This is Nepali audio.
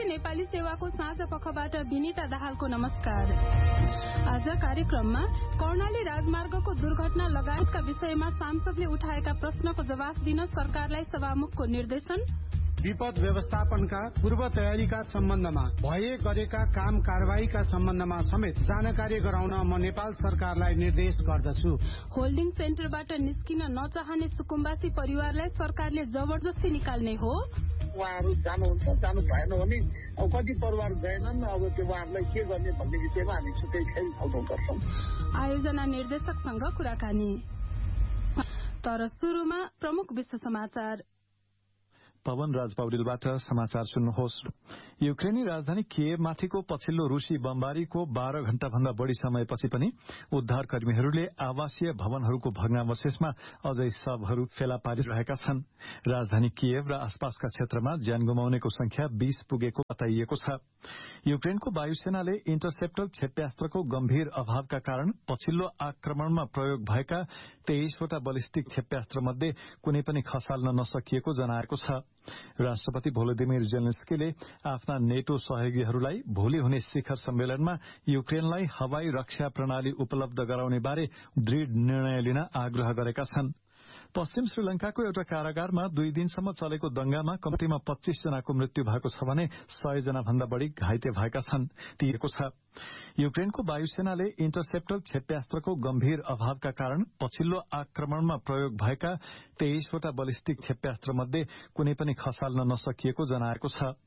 नेपाली सेवाको साँझ पखबाट विनिता दाहालको नमस्कार। आज कार्यक्रममा कर्णाली राजमार्गको दुर्घटना लगायतका विषयमा सांसदले उठाएका प्रश्नको जवाफ दिन सरकारलाई सभामुखको निर्देशन, विपद व्यवस्थापनका पूर्व तयारीका सम्बन्धमा भए गरेका काम कारवाहीका सम्बन्धमा समेत जानकारी गराउन म नेपाल सरकारलाई निर्देश गर्दछु। होल्डिङ सेन्टरबाट निस्किन नचाहने सुकुम्बासी परिवारलाई सरकारले जबरजस्ती निकाल्ने हो। उहाँहरू जानुहुन्छ, जानु भएन भने कति परिवार गएनन्, अब त्यो उहाँहरूलाई के गर्ने भन्ने विषयमा हामी छुट्टै छलफल गर्छौं। आयोजना निर्देशकसँग कुराकानी। तर सुरुमा प्रमुख विश्व समाचार। पवन राज पौडेलबाट समाचार सुन्नुहोस्। युक्रेनी राजधानी किएभमाथिको पछिल्लो रूसी बमबारीको 12 घण्टा भन्दा बढ़ी समयपछि पनि उद्धारकर्मीहरूले आवासीय भवनहरूको भग्नावशेषमा अझै शवहरू फेला पारिरहेका छन्। राजधानी किएभ र आसपासका क्षेत्रमा ज्यान गुमाउनेको संख्या 20 पुगेको बताइएको छ। युक्रेनको वायुसेनाले इन्टरसेप्टर क्षेप्यास्त्रको गम्भीर अभावका कारण पछिल्लो आक्रमणमा प्रयोग भएका 23वटा बलिस्टिक क्षेप्यास्त्र मध्ये कुनै पनि खसाल्न नसकिएको जनाएको छ। राष्ट्रपति भोलोदिमिर जेलेन्स्कीले आफ्ना नेटो सहयोगीहरूलाई भोलि हुने शिखर सम्मेलनमा युक्रेनलाई हवाई रक्षा प्रणाली उपलब्ध गराउने बारे दृढ़ निर्णय लिन आग्रह गरेका छन्। पश्चिम श्रीलंकाको एउटा कारागारमा 2 दिनसम्म चलेको दंगामा कम्तीमा 25 जनाको मृत्यु भएको छ भने 100 जना भन्दा बढ़ी घाइते भएका छन्। दिएको छ। युक्रेनको वायुसेनाले इन्टरसेप्टर क्षेप्यास्त्रको गम्भीर अभावका कारण पछिल्लो आक्रमणमा प्रयोग भएका 23वटा बलिस्टिक क्षेप्यास्त्र मध्ये कुनै पनि खसाल्न नसकिएको जनाएको छ।